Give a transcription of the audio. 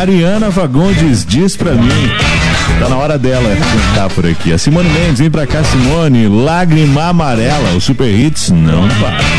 Ariana Fagundes, diz pra mim. Tá na hora dela cantar por aqui. A Simone Mendes, vem pra cá, Simone. Lágrima Amarela, o Super Hits não para.